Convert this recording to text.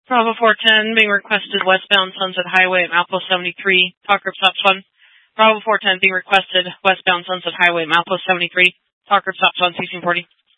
Bravo 410 being requested westbound Sunset Highway at Malpo 73. Talk group stops 1. Bravo 410 being requested westbound Sunset Highway at Malpo 73. Talk group stops 1, 1640.